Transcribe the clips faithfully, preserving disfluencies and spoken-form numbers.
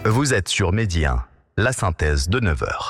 Vous êtes sur Midi un, la synthèse de neuf heures.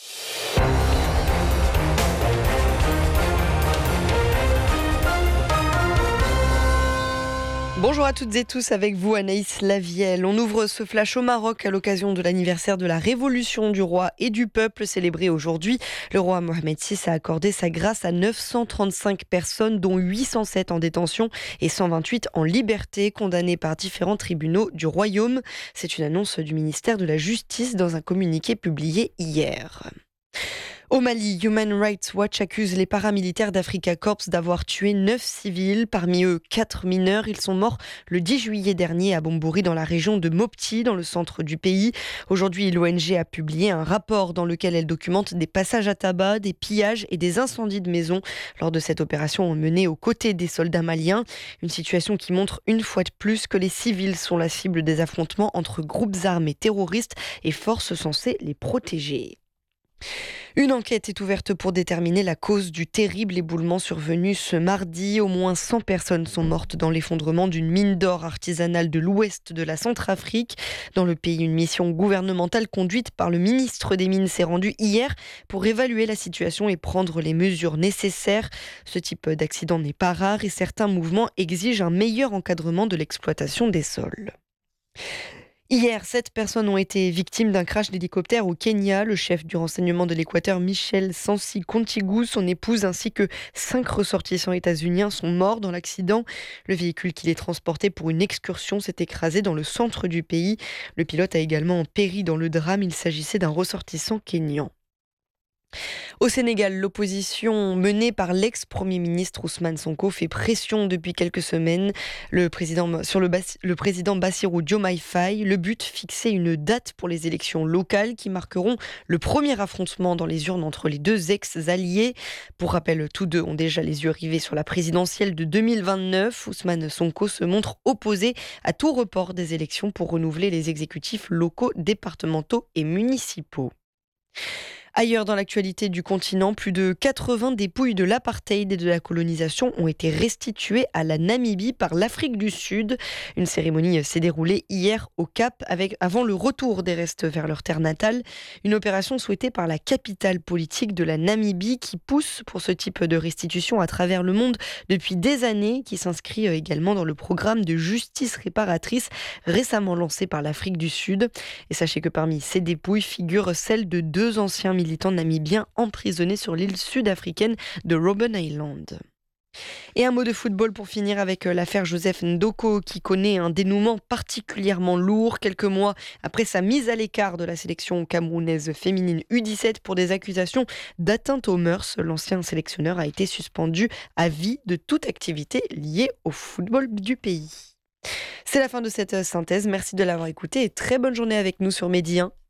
Bonjour à toutes et tous, avec vous Anaïs Lavielle. On ouvre ce flash au Maroc à l'occasion de l'anniversaire de la révolution du roi et du peuple célébré aujourd'hui. Le roi Mohamed six a accordé sa grâce à neuf cent trente-cinq personnes, dont huit cent sept en détention et cent vingt-huit en liberté, condamnées par différents tribunaux du royaume. C'est une annonce du ministère de la Justice dans un communiqué publié hier. Au Mali, Human Rights Watch accuse les paramilitaires d'Africa Corps d'avoir tué neuf civils, parmi eux quatre mineurs. Ils sont morts le dix juillet dernier à Bombori, dans la région de Mopti, dans le centre du pays. Aujourd'hui, l'O N G a publié un rapport dans lequel elle documente des passages à tabac, des pillages et des incendies de maisons lors de cette opération menée aux côtés des soldats maliens. Une situation qui montre une fois de plus que les civils sont la cible des affrontements entre groupes armés terroristes et forces censées les protéger. Une enquête est ouverte pour déterminer la cause du terrible éboulement survenu ce mardi. Au moins cent personnes sont mortes dans l'effondrement d'une mine d'or artisanale de l'ouest de la Centrafrique. Dans le pays, une mission gouvernementale conduite par le ministre des Mines s'est rendue hier pour évaluer la situation et prendre les mesures nécessaires. Ce type d'accident n'est pas rare et certains mouvements exigent un meilleur encadrement de l'exploitation des sols. Hier, sept personnes ont été victimes d'un crash d'hélicoptère au Kenya. Le chef du renseignement de l'Équateur, Michel Sansi Kontigu, son épouse ainsi que cinq ressortissants états-uniens sont morts dans l'accident. Le véhicule qui les transportait pour une excursion s'est écrasé dans le centre du pays. Le pilote a également péri dans le drame. Il s'agissait d'un ressortissant kényan. Au Sénégal, l'opposition menée par l'ex-premier ministre Ousmane Sonko fait pression depuis quelques semaines le président, sur le, Bas, le président Bassirou Diomaye Faye. Le but, fixer une date pour les élections locales qui marqueront le premier affrontement dans les urnes entre les deux ex-alliés. Pour rappel, tous deux ont déjà les yeux rivés sur la présidentielle de deux mille vingt-neuf. Ousmane Sonko se montre opposé à tout report des élections pour renouveler les exécutifs locaux, départementaux et municipaux. Ailleurs dans l'actualité du continent, plus de quatre-vingts dépouilles de l'apartheid et de la colonisation ont été restituées à la Namibie par l'Afrique du Sud. Une cérémonie s'est déroulée hier au Cap avec, avant le retour des restes vers leur terre natale. Une opération souhaitée par la capitale politique de la Namibie qui pousse pour ce type de restitution à travers le monde depuis des années, qui s'inscrit également dans le programme de justice réparatrice récemment lancé par l'Afrique du Sud. Et sachez que parmi ces dépouilles figurent celles de deux anciens militants namibiens emprisonnés sur l'île sud-africaine de Robben Island. Et un mot de football pour finir avec l'affaire Joseph Ndoko qui connaît un dénouement particulièrement lourd. Quelques mois après sa mise à l'écart de la sélection camerounaise féminine U dix-sept pour des accusations d'atteinte aux mœurs, l'ancien sélectionneur a été suspendu à vie de toute activité liée au football du pays. C'est la fin de cette synthèse. Merci de l'avoir écouté et très bonne journée avec nous sur Midi un.